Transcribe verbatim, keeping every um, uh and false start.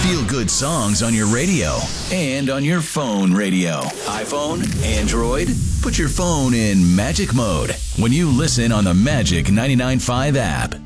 Feel-good songs on your radio and on your phone radio. iPhone, Android, put your phone in magic mode when you listen on the Magic ninety-nine point five app.